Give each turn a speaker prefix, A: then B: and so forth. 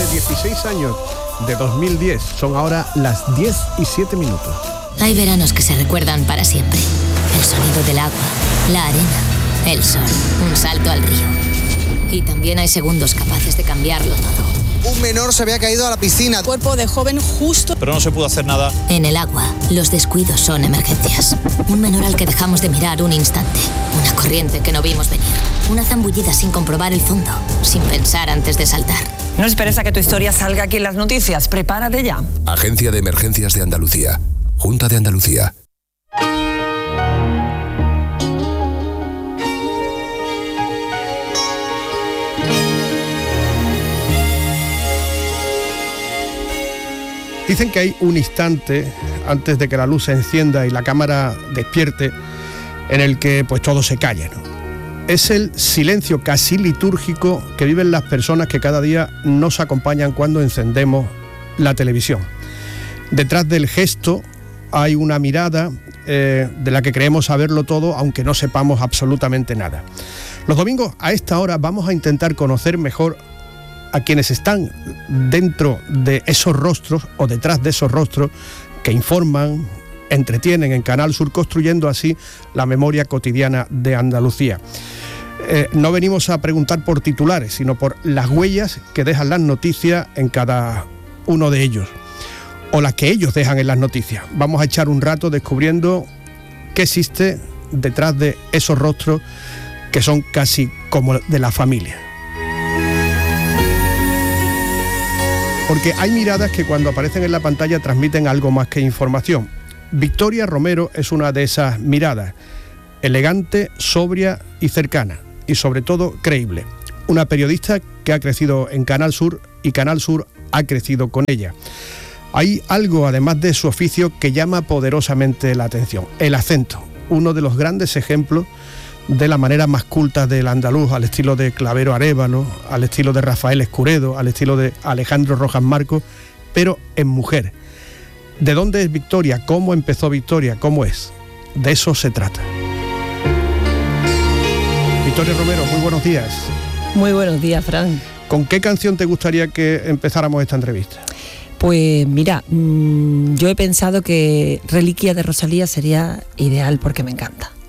A: hace 16 años, de 2010. Son ahora las 10:07.
B: Hay veranos que se recuerdan para siempre. El sonido del agua, la arena, el sol, un salto al río. Y también hay segundos capaces de cambiarlo todo.
C: Un menor se había caído a la piscina.
D: Cuerpo de joven justo.
E: Pero no se pudo hacer nada.
B: En el agua, los descuidos son emergencias. Un menor al que dejamos de mirar un instante. Una corriente que no vimos venir. Una zambullida sin comprobar el fondo, sin pensar antes de saltar.
D: No esperes a que tu historia salga aquí en las noticias. Prepárate ya.
F: Agencia de Emergencias de Andalucía. Junta de Andalucía.
A: Dicen que hay un instante antes de que la luz se encienda y la cámara despierte en el que pues todo se calla, ¿no? Es el silencio casi litúrgico que viven las personas que cada día nos acompañan cuando encendemos la televisión. Detrás del gesto hay una mirada de la que creemos saberlo todo, aunque no sepamos absolutamente nada. Los domingos a esta hora vamos a intentar conocer mejor a quienes están dentro de esos rostros o detrás de esos rostros que informan, entretienen en Canal Sur, construyendo así la memoria cotidiana de Andalucía. No venimos a preguntar por titulares, sino por las huellas que dejan las noticias en cada uno de ellos, o las que ellos dejan en las noticias. Vamos a echar un rato descubriendo qué existe detrás de esos rostros que son casi como de la familia. Porque hay miradas que cuando aparecen en la pantalla transmiten algo más que información. Victoria Romero es una de esas miradas, elegante, sobria y cercana, y sobre todo creíble. Una periodista que ha crecido en Canal Sur y Canal Sur ha crecido con ella. Hay algo, además de su oficio, que llama poderosamente la atención: el acento, uno de los grandes ejemplos de la manera más culta del andaluz, al estilo de Clavero Arévalo, al estilo de Rafael Escuredo, al estilo de Alejandro Rojas Marcos, pero en mujer. ¿De dónde es Victoria? ¿Cómo empezó Victoria? ¿Cómo es? De eso se trata. Victoria Romero, muy buenos días.
G: Muy buenos días, Fran.
A: ¿Con qué canción te gustaría que empezáramos esta entrevista?
G: Pues mira, yo he pensado que Reliquia de Rosalía sería ideal porque me encanta.